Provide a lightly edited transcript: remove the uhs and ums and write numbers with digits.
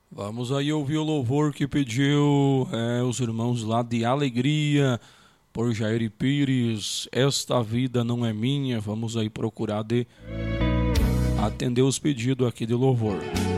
Vamos aí ouvir o louvor que pediu os irmãos lá de Alegria, por Jair Pires. Esta vida não é minha. Vamos aí procurar atender os pedidos aqui de louvor.